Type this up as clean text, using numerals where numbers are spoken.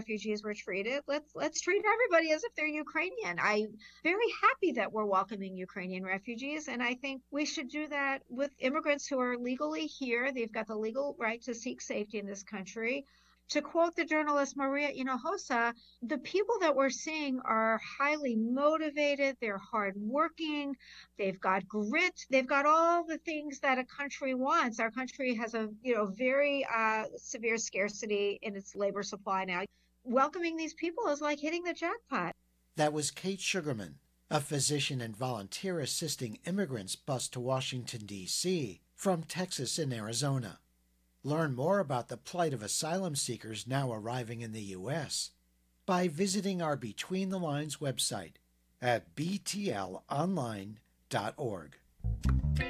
refugees were treated. Let's treat everybody as if they're Ukrainian. I'm very happy that we're welcoming Ukrainian refugees, and I think we should do that with immigrants who are legally here. They've got the legal right to seek safety in this country. To quote the journalist Maria Hinojosa, the people that we're seeing are highly motivated, they're hardworking, they've got grit, they've got all the things that a country wants. Our country has a very severe scarcity in its labor supply now. Welcoming these people is like hitting the jackpot. That was Kate Sugarman, a physician and volunteer assisting immigrants bused to Washington, D.C. from Texas and Arizona. Learn more about the plight of asylum seekers now arriving in the U.S. by visiting our Between the Lines website at btlonline.org.